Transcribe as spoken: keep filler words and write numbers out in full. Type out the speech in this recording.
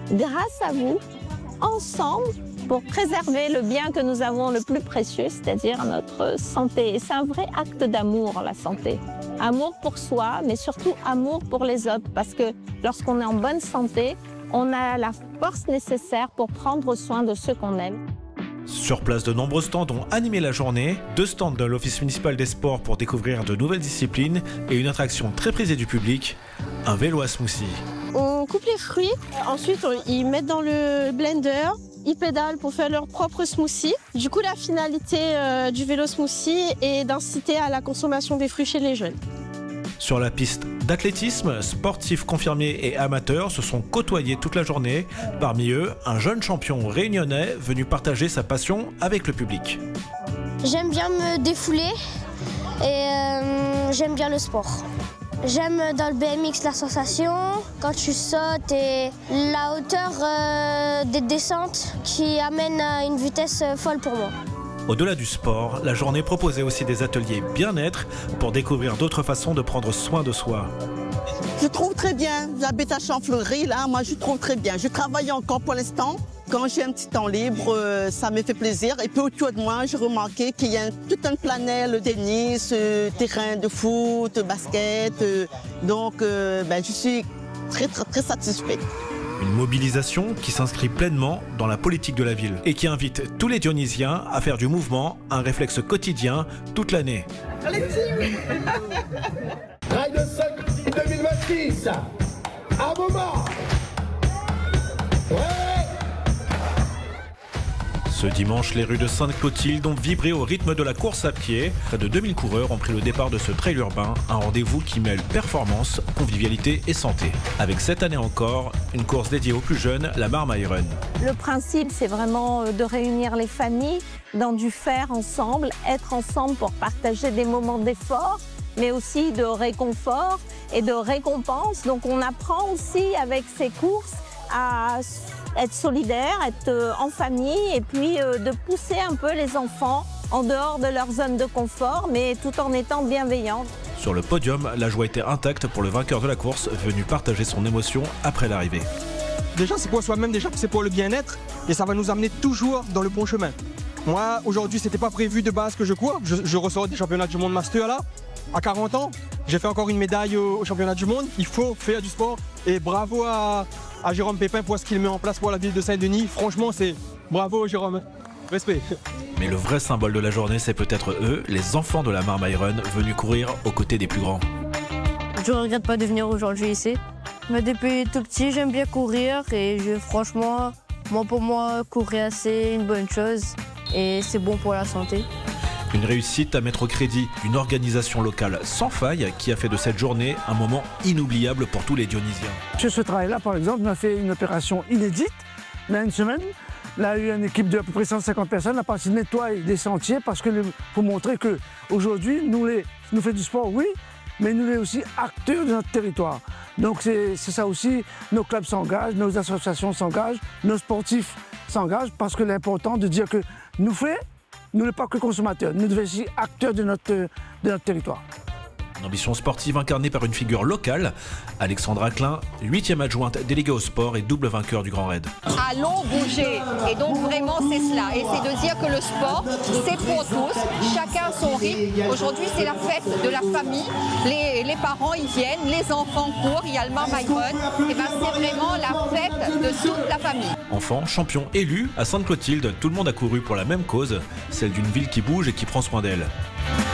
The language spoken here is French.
grâce à vous, ensemble, pour préserver le bien que nous avons le plus précieux, c'est-à-dire notre santé. Et c'est un vrai acte d'amour, la santé. Amour pour soi, mais surtout amour pour les autres, parce que lorsqu'on est en bonne santé, on a la force nécessaire pour prendre soin de ceux qu'on aime. Sur place, de nombreux stands ont animé la journée, deux stands de l'Office municipal des sports pour découvrir de nouvelles disciplines et une attraction très prisée du public, un vélo à smoothie. On coupe les fruits, ensuite on, ils mettent dans le blender, ils pédalent pour faire leur propre smoothie. Du coup, la finalité euh, du vélo smoothie est d'inciter à la consommation des fruits chez les jeunes. Sur la piste d'athlétisme, sportifs confirmés et amateurs se sont côtoyés toute la journée. Parmi eux, un jeune champion réunionnais venu partager sa passion avec le public. J'aime bien me défouler et euh, j'aime bien le sport. J'aime dans le B M X la sensation, quand tu sautes et la hauteur euh, des descentes qui amène à une vitesse folle pour moi. Au-delà du sport, la journée proposait aussi des ateliers bien-être pour découvrir d'autres façons de prendre soin de soi. Je trouve très bien, j'habite à Champfleury, là, moi je trouve très bien. Je travaille encore pour l'instant. Quand j'ai un petit temps libre, euh, ça me fait plaisir. Et puis autour de moi, j'ai remarqué qu'il y a tout un planel, tennis, euh, terrain de foot, basket. Euh, donc euh, ben, je suis très très très satisfaite. Une mobilisation qui s'inscrit pleinement dans la politique de la ville et qui invite tous les Dionysiens à faire du mouvement un réflexe quotidien toute l'année. Allez, team Ride cinq deux mille vingt-six, à moment. Ouais. Ce dimanche, les rues de Sainte-Clotilde ont vibré au rythme de la course à pied. Près de deux mille coureurs ont pris le départ de ce trail urbain, un rendez-vous qui mêle performance, convivialité et santé. Avec cette année encore, une course dédiée aux plus jeunes, la Marmaille Run. Le principe, c'est vraiment de réunir les familles dans du faire ensemble, être ensemble pour partager des moments d'effort, mais aussi de réconfort et de récompense. Donc on apprend aussi avec ces courses à être solidaire, être en famille et puis de pousser un peu les enfants en dehors de leur zone de confort, mais tout en étant bienveillants. Sur le podium, la joie était intacte pour le vainqueur de la course, venu partager son émotion après l'arrivée. Déjà, c'est pour soi-même, déjà, c'est pour le bien-être et ça va nous amener toujours dans le bon chemin. Moi, aujourd'hui, c'était pas prévu de base que je cours. Je, je ressors des championnats du monde master là. À quarante ans, j'ai fait encore une médaille au, au championnat du monde. Il faut faire du sport et bravo à, à Jérôme Pépin pour ce qu'il met en place pour la ville de Saint-Denis. Franchement, c'est bravo Jérôme. Respect. Mais le vrai symbole de la journée, c'est peut-être eux, les enfants de la Marmaille Run, venus courir aux côtés des plus grands. Je ne regrette pas de venir aujourd'hui ici. Mais depuis tout petit, j'aime bien courir et je, franchement, moi, pour moi, courir, c'est une bonne chose et c'est bon pour la santé. Une réussite à mettre au crédit d'une organisation locale sans faille qui a fait de cette journée un moment inoubliable pour tous les Dionysiens. Sur ce travail-là, par exemple, on a fait une opération inédite, il y a une semaine. Là, il y a eu une équipe de à peu près cent cinquante personnes à partir de nettoyer des sentiers parce que pour montrer qu'aujourd'hui, nous, les, nous faisons du sport, oui, mais nous sommes aussi acteurs de notre territoire. Donc c'est ça aussi, nos clubs s'engagent, nos associations s'engagent, nos sportifs s'engagent parce que l'important de dire que nous faisons, nous ne sommes pas que consommateurs, nous devons aussi acteurs de notre, de notre territoire. Une ambition sportive incarnée par une figure locale, Alexandra Klein, huitième adjointe déléguée au sport et double vainqueur du Grand Raid. Allons bouger. Et donc vraiment c'est cela. Et c'est de dire que le sport, c'est pour tous, chacun son rythme. Aujourd'hui c'est la fête de la famille. Les, les parents y viennent, les enfants courent, il y a le Marmaille Run. Et ben c'est vraiment la fête de toute la famille. Enfant, champion élu, à Sainte-Clotilde, tout le monde a couru pour la même cause, celle d'une ville qui bouge et qui prend soin d'elle.